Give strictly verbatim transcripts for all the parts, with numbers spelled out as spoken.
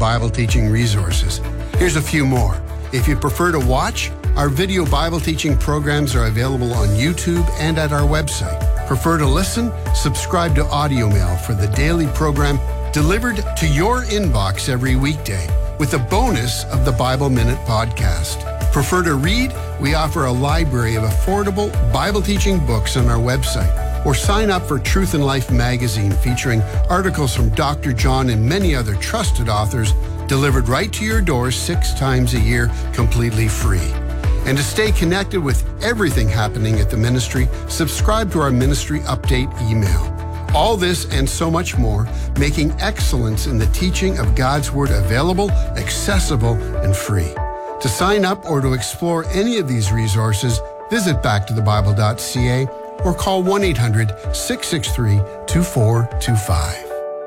Bible teaching resources. Here's a few more. If you prefer to watch, our video Bible teaching programs are available on YouTube and at our website. Prefer to listen? Subscribe to Audio Mail for the daily program delivered to your inbox every weekday with a bonus of the Bible Minute podcast. Prefer to read? We offer a library of affordable Bible teaching books on our website. Or sign up for Truth and Life magazine featuring articles from Doctor John and many other trusted authors delivered right to your door six times a year completely free. And to stay connected with everything happening at the ministry, subscribe to our ministry update email. All this and so much more, making excellence in the teaching of God's Word available, accessible, and free. To sign up or to explore any of these resources, visit back to the bible dot c a or call one eight hundred, six six three, two four two five.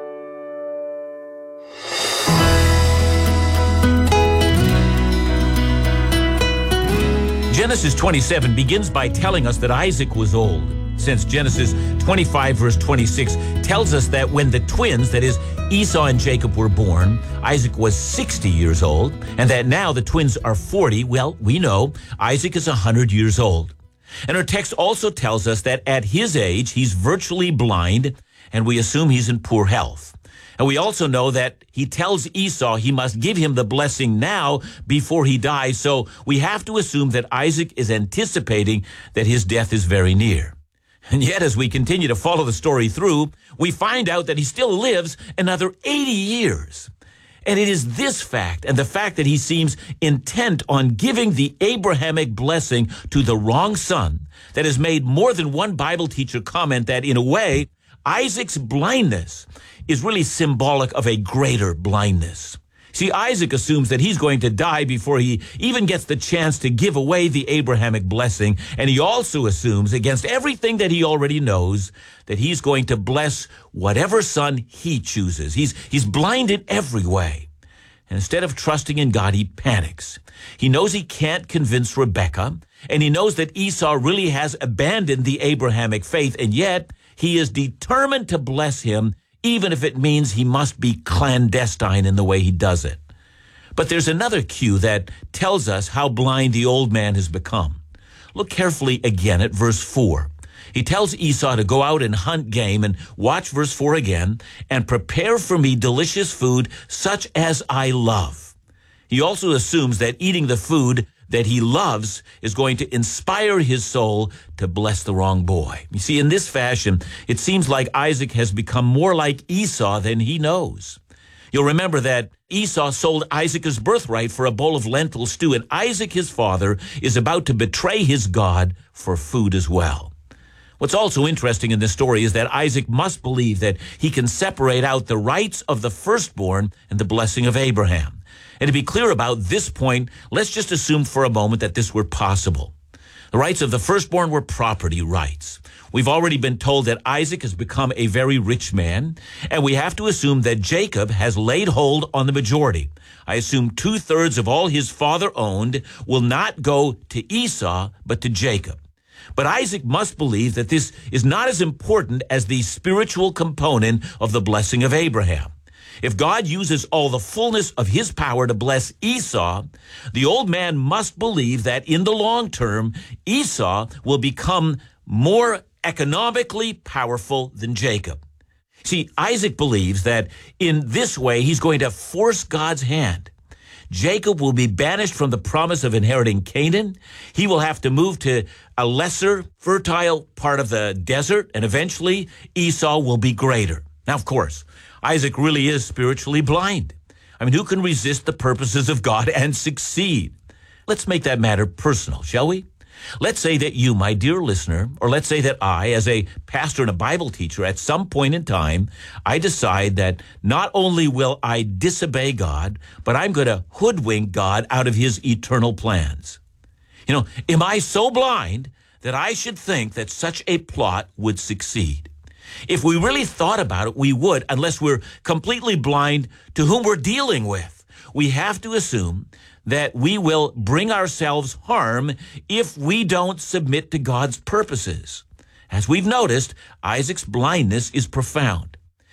Genesis twenty-seven begins by telling us that Isaac was old, since Genesis twenty-five verse twenty-six tells us that when the twins, that is Esau and Jacob, were born, Isaac was sixty years old, and that now the twins are forty. Well, we know Isaac is one hundred years old. And our text also tells us that at his age, he's virtually blind, and we assume he's in poor health. And we also know that he tells Esau he must give him the blessing now before he dies, so we have to assume that Isaac is anticipating that his death is very near. And yet, as we continue to follow the story through, we find out that he still lives another eighty years. And it is this fact, and the fact that he seems intent on giving the Abrahamic blessing to the wrong son, that has made more than one Bible teacher comment that, in a way, Isaac's blindness is really symbolic of a greater blindness. See, Isaac assumes that he's going to die before he even gets the chance to give away the Abrahamic blessing, and he also assumes, against everything that he already knows, that he's going to bless whatever son he chooses. He's, he's blinded every way. And instead of trusting in God, he panics. He knows he can't convince Rebekah, and he knows that Esau really has abandoned the Abrahamic faith, and yet he is determined to bless him, even if it means he must be clandestine in the way he does it. But there's another cue that tells us how blind the old man has become. Look carefully again at verse four. He tells Esau to go out and hunt game, and watch verse four again, and prepare for me delicious food such as I love. He also assumes that eating the food that he loves is going to inspire his soul to bless the wrong boy. You see, in this fashion, it seems like Isaac has become more like Esau than he knows. You'll remember that Esau sold Isaac his birthright for a bowl of lentil stew, and Isaac, his father, is about to betray his God for food as well. What's also interesting in this story is that Isaac must believe that he can separate out the rights of the firstborn and the blessing of Abraham. And to be clear about this point, let's just assume for a moment that this were possible. The rights of the firstborn were property rights. We've already been told that Isaac has become a very rich man, and we have to assume that Jacob has laid hold on the majority. I assume two-thirds of all his father owned will not go to Esau, but to Jacob. But Isaac must believe that this is not as important as the spiritual component of the blessing of Abraham. If God uses all the fullness of his power to bless Esau, the old man must believe that in the long term, Esau will become more economically powerful than Jacob. See, Isaac believes that in this way, he's going to force God's hand. Jacob will be banished from the promise of inheriting Canaan. He will have to move to a lesser, fertile part of the desert, and eventually Esau will be greater. Now, of course, Isaac really is spiritually blind. I mean, who can resist the purposes of God and succeed? Let's make that matter personal, shall we? Let's say that you, my dear listener, or let's say that I, as a pastor and a Bible teacher, at some point in time, I decide that not only will I disobey God, but I'm going to hoodwink God out of his eternal plans. You know, am I so blind that I should think that such a plot would succeed? If we really thought about it, we would, unless we're completely blind to whom we're dealing with. We have to assume that we will bring ourselves harm if we don't submit to God's purposes. As we've noticed, Isaac's blindness is profound.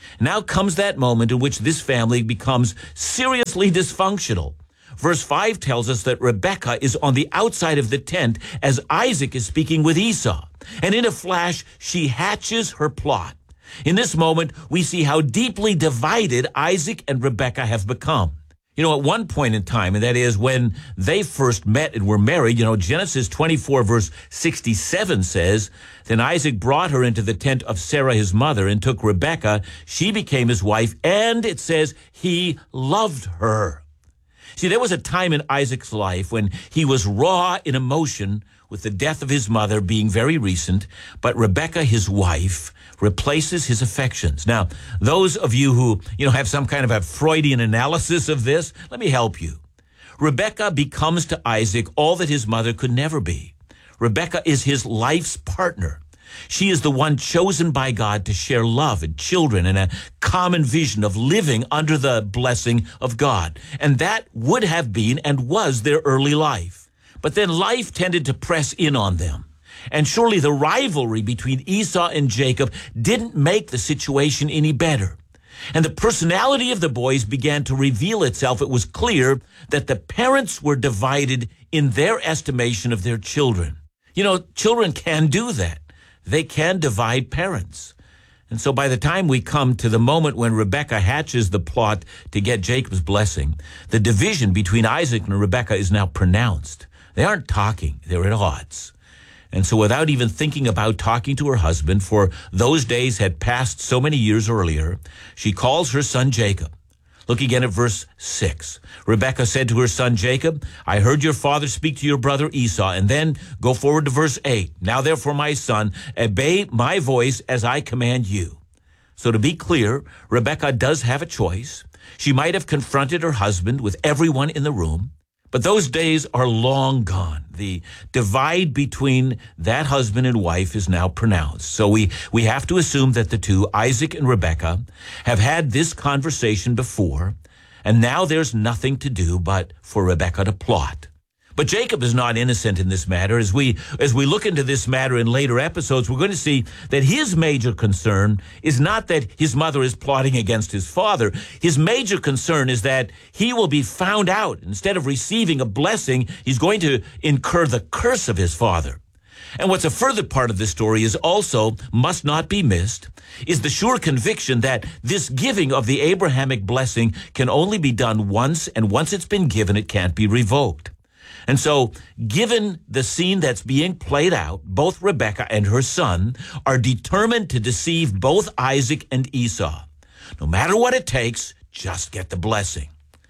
Now comes that moment in which this family becomes seriously dysfunctional. Verse five tells us that Rebekah is on the outside of the tent as Isaac is speaking with Esau. And in a flash, she hatches her plot. In this moment, we see how deeply divided Isaac and Rebekah have become. You know, at one point in time, and that is when they first met and were married, you know, Genesis twenty-four verse sixty-seven says, then Isaac brought her into the tent of Sarah his mother and took Rebekah. She became his wife, and it says he loved her. See, there was a time in Isaac's life when he was raw in emotion with the death of his mother being very recent, but Rebekah, his wife, replaces his affections. Now, those of you who, you know, have some kind of a Freudian analysis of this, let me help you. Rebekah becomes to Isaac all that his mother could never be. Rebekah is his life's partner. She is the one chosen by God to share love and children and a common vision of living under the blessing of God. And that would have been and was their early life. But then life tended to press in on them. And surely the rivalry between Esau and Jacob didn't make the situation any better. And the personality of the boys began to reveal itself. It was clear that the parents were divided in their estimation of their children. You know, children can do that. They can divide parents. And so by the time we come to the moment when Rebekah hatches the plot to get Jacob's blessing, the division between Isaac and Rebekah is now pronounced. They aren't talking. They're at odds. And so without even thinking about talking to her husband, for those days had passed so many years earlier, she calls her son Jacob. Look again at verse six. Rebekah said to her son Jacob, I heard your father speak to your brother Esau. And then go forward to verse eight. Now therefore, my son, obey my voice as I command you. So to be clear, Rebekah does have a choice. She might have confronted her husband with everyone in the room. But those days are long gone. The divide between that husband and wife is now pronounced. So we, we have to assume that the two, Isaac and Rebekah, have had this conversation before, and now there's nothing to do but for Rebekah to plot. But Jacob is not innocent in this matter. As we, as we look into this matter in later episodes, we're going to see that his major concern is not that his mother is plotting against his father. His major concern is that he will be found out. Instead of receiving a blessing, he's going to incur the curse of his father. And what's a further part of this story is also, must not be missed, is the sure conviction that this giving of the Abrahamic blessing can only be done once, and once it's been given, it can't be revoked. And so, given the scene that's being played out, both Rebekah and her son are determined to deceive both Isaac and Esau. No matter what it takes, just get the blessing.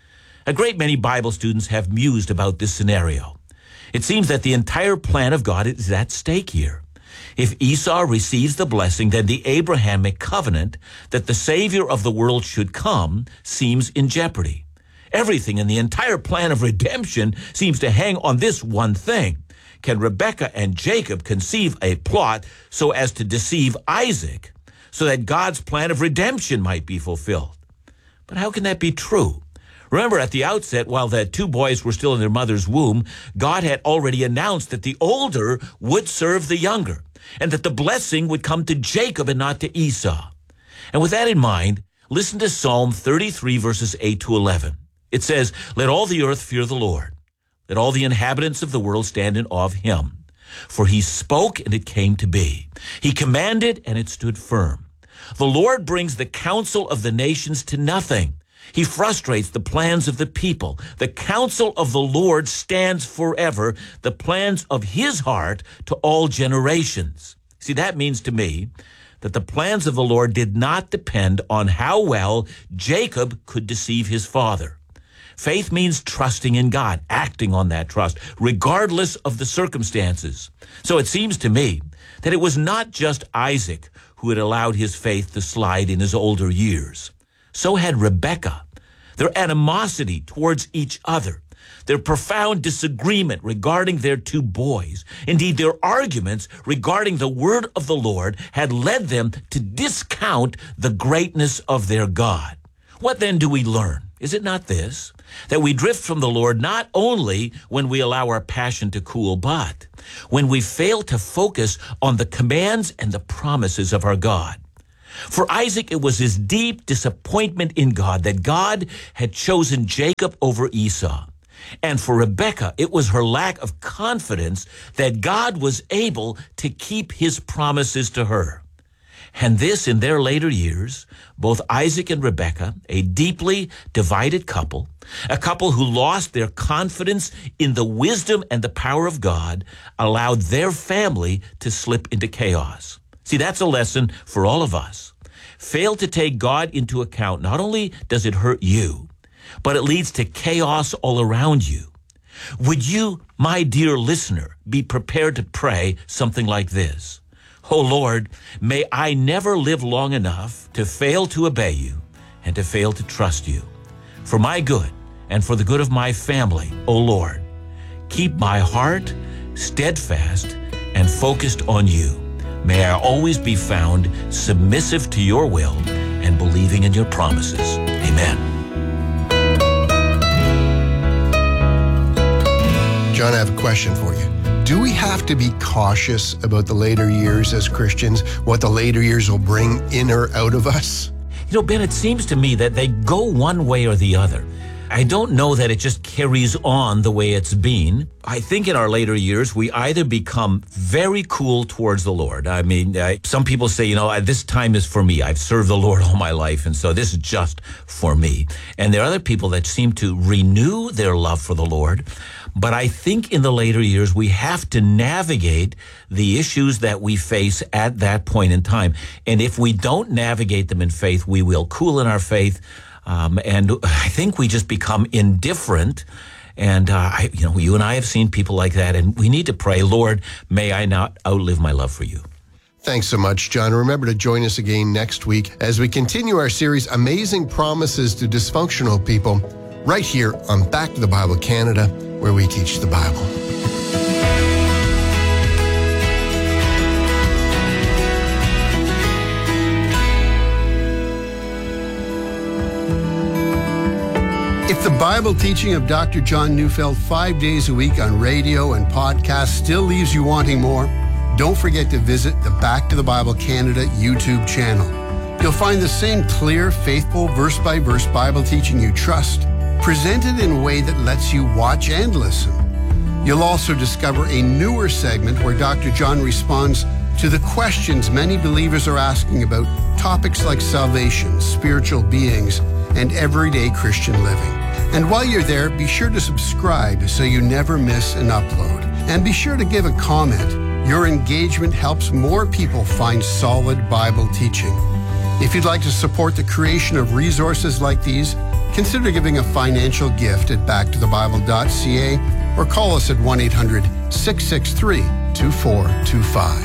A great many Bible students have mused about this scenario. It seems that the entire plan of God is at stake here. If Esau receives the blessing, then the Abrahamic covenant that the Savior of the world should come seems in jeopardy. Everything in the entire plan of redemption seems to hang on this one thing. Can Rebekah and Jacob conceive a plot so as to deceive Isaac so that God's plan of redemption might be fulfilled? But how can that be true? Remember, at the outset, while the two boys were still in their mother's womb, God had already announced that the older would serve the younger, and that the blessing would come to Jacob and not to Esau. And with that in mind, listen to Psalm thirty-three, verses eight to eleven. It says, let all the earth fear the Lord. Let all the inhabitants of the world stand in awe of him. For he spoke, and it came to be. He commanded, and it stood firm. The Lord brings the counsel of the nations to nothing. He frustrates the plans of the people. The counsel of the Lord stands forever, the plans of his heart to all generations. See, that means to me that the plans of the Lord did not depend on how well Jacob could deceive his father. Faith means trusting in God, acting on that trust, regardless of the circumstances. So it seems to me that it was not just Isaac who had allowed his faith to slide in his older years. So had Rebekah. Their animosity towards each other, their profound disagreement regarding their two boys, indeed their arguments regarding the word of the Lord had led them to discount the greatness of their God. What then do we learn? Is it not this? That we drift from the Lord not only when we allow our passion to cool, but when we fail to focus on the commands and the promises of our God. For Isaac, it was his deep disappointment in God that God had chosen Jacob over Esau. And for Rebekah, it was her lack of confidence that God was able to keep his promises to her. And this, in their later years, both Isaac and Rebekah, a deeply divided couple, a couple who lost their confidence in the wisdom and the power of God, allowed their family to slip into chaos. See, that's a lesson for all of us. Fail to take God into account. Not only does it hurt you, but it leads to chaos all around you. Would you, my dear listener, be prepared to pray something like this? Oh Lord, may I never live long enough to fail to obey you and to fail to trust you. For my good and for the good of my family, oh Lord, keep my heart steadfast and focused on you. May I always be found submissive to your will and believing in your promises. Amen. John, I have a question for you. Do we have to be cautious about the later years as Christians, what the later years will bring in or out of us? You know, Ben, it seems to me that they go one way or the other. I don't know that it just carries on the way it's been. I think in our later years, we either become very cool towards the Lord. I mean, uh, some people say, you know, this time is for me. I've served the Lord all my life, and so this is just for me. And there are other people that seem to renew their love for the Lord. But I think in the later years, we have to navigate the issues that we face at that point in time. And if we don't navigate them in faith, we will cool in our faith. Um, and I think we just become indifferent. And, uh, I, you know, you and I have seen people like that. And we need to pray, Lord, may I not outlive my love for you. Thanks so much, John. Remember to join us again next week as we continue our series, Amazing Promises to Dysfunctional People, right here on Back to the Bible Canada, where we teach the Bible. If the Bible teaching of Doctor John Neufeld five days a week on radio and podcast still leaves you wanting more, don't forget to visit the Back to the Bible Canada YouTube channel. You'll find the same clear, faithful, verse-by-verse Bible teaching you trust, presented in a way that lets you watch and listen. You'll also discover a newer segment where Doctor John responds to the questions many believers are asking about topics like salvation, spiritual beings, and everyday Christian living. And while you're there, be sure to subscribe so you never miss an upload. And be sure to give a comment. Your engagement helps more people find solid Bible teaching. If you'd like to support the creation of resources like these, consider giving a financial gift at back to the bible dot c a or call us at one eight hundred, six six three, two four two five.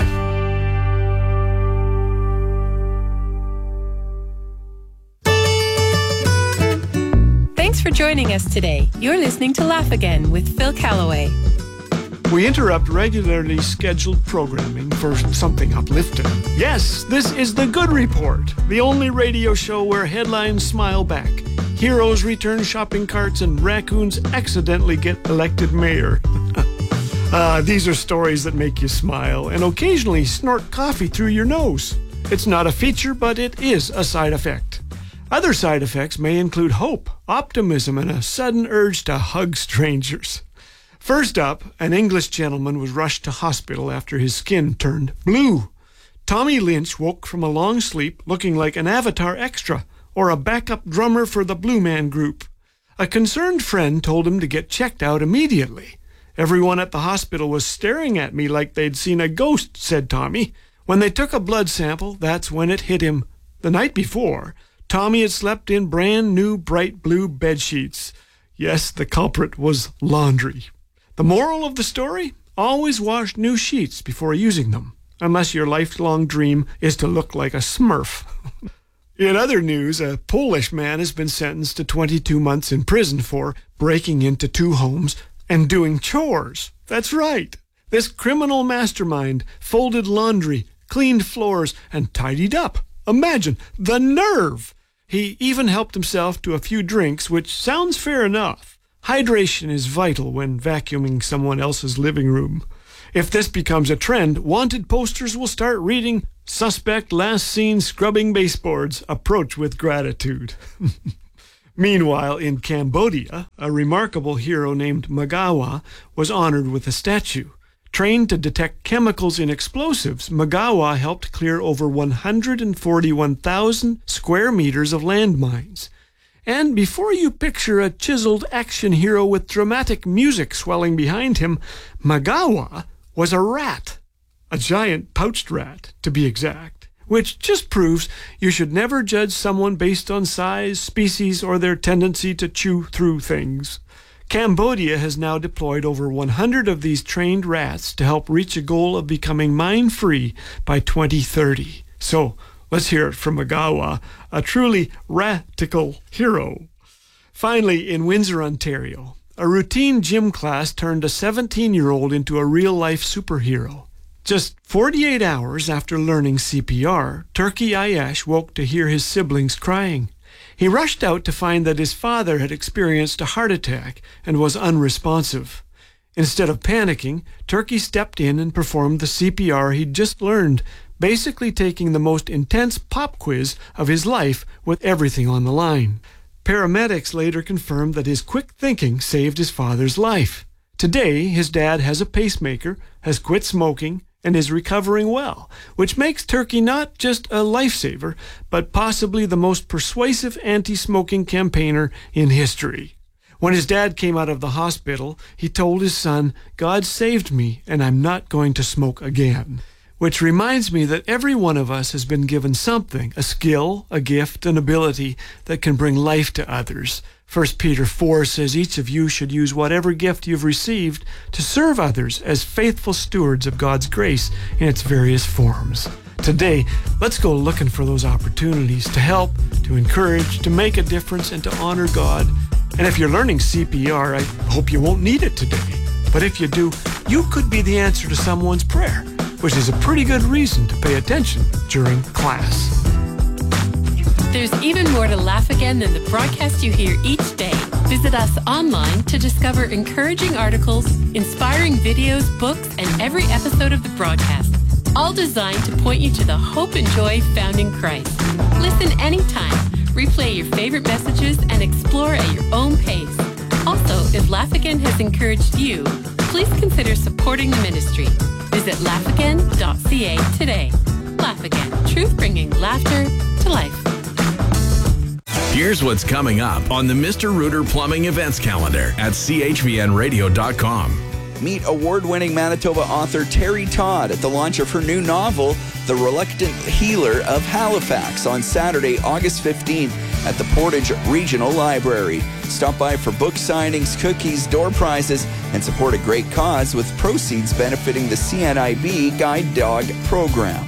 Thanks for joining us today. You're listening to Laugh Again with Phil Callaway. We interrupt regularly scheduled programming for something uplifting. Yes, this is The Good Report, the only radio show where headlines smile back, heroes return shopping carts, and raccoons accidentally get elected mayor. uh, these are stories that make you smile and occasionally snort coffee through your nose. It's not a feature, but it is a side effect. Other side effects may include hope, optimism, and a sudden urge to hug strangers. First up, an English gentleman was rushed to hospital after his skin turned blue. Tommy Lynch woke from a long sleep looking like an Avatar extra or a backup drummer for the Blue Man Group. A concerned friend told him to get checked out immediately. Everyone at the hospital was staring at me like they'd seen a ghost, said Tommy. When they took a blood sample, that's when it hit him. The night before, Tommy had slept in brand new bright blue bed sheets. Yes, the culprit was laundry. The moral of the story? Always wash new sheets before using them, unless your lifelong dream is to look like a Smurf. In other news, a Polish man has been sentenced to twenty-two months in prison for breaking into two homes and doing chores. That's right. This criminal mastermind folded laundry, cleaned floors, and tidied up. Imagine the nerve! He even helped himself to a few drinks, which sounds fair enough. Hydration is vital when vacuuming someone else's living room. If this becomes a trend, wanted posters will start reading, "Suspect last seen scrubbing baseboards. Approach with gratitude." Meanwhile, in Cambodia, a remarkable hero named Magawa was honored with a statue. Trained to detect chemicals in explosives, Magawa helped clear over one hundred forty-one thousand square meters of landmines. And before you picture a chiseled action hero with dramatic music swelling behind him, Magawa was a rat. A giant pouched rat, to be exact. Which just proves you should never judge someone based on size, species, or their tendency to chew through things. Cambodia has now deployed over one hundred of these trained rats to help reach a goal of becoming mine-free by twenty thirty. So, let's hear it from Magawa, a truly ratical hero. Finally, in Windsor, Ontario, a routine gym class turned a seventeen-year-old into a real-life superhero. Just forty-eight hours after learning C P R, Turkey Ayash woke to hear his siblings crying. He rushed out to find that his father had experienced a heart attack and was unresponsive. Instead of panicking, Turkey stepped in and performed the C P R he'd just learned, basically taking the most intense pop quiz of his life with everything on the line. Paramedics later confirmed that his quick thinking saved his father's life. Today, his dad has a pacemaker, has quit smoking, and is recovering well, which makes Turkey not just a lifesaver, but possibly the most persuasive anti-smoking campaigner in history. When his dad came out of the hospital, he told his son, "God saved me, and I'm not going to smoke again." Which reminds me that every one of us has been given something, a skill, a gift, an ability that can bring life to others. First Peter four says each of you should use whatever gift you've received to serve others as faithful stewards of God's grace in its various forms. Today, let's go looking for those opportunities to help, to encourage, to make a difference, and to honor God. And if you're learning C P R, I hope you won't need it today. But if you do, you could be the answer to someone's prayer, which is a pretty good reason to pay attention during class. There's even more to Laugh Again than the broadcast you hear each day. Visit us online to discover encouraging articles, inspiring videos, books, and every episode of the broadcast, all designed to point you to the hope and joy found in Christ. Listen anytime, replay your favorite messages, and explore at your own pace. Also, if Laugh Again has encouraged you, please consider supporting the ministry. Visit laugh again dot c a today. Laugh Again, truth bringing laughter to life. Here's what's coming up on the Mister Rooter Plumbing events calendar at c h v n radio dot com. Meet award-winning Manitoba author Terry Todd at the launch of her new novel, The Reluctant Healer of Halifax, on Saturday, August fifteenth at the Portage Regional Library. Stop by for book signings, cookies, door prizes, and support a great cause with proceeds benefiting the C N I B Guide Dog Program.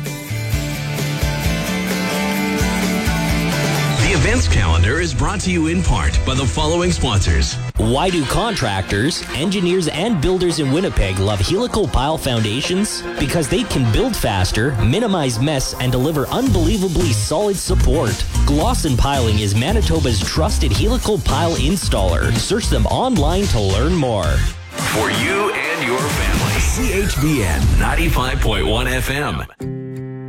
The events calendar is brought to you in part by the following sponsors. Why do contractors, engineers, and builders in Winnipeg love Helical Pile Foundations? Because they can build faster, minimize mess, and deliver unbelievably solid support. Glosson Piling is Manitoba's trusted Helical Pile installer. Search them online to learn more. For you and your family. C H V N ninety-five point one F M.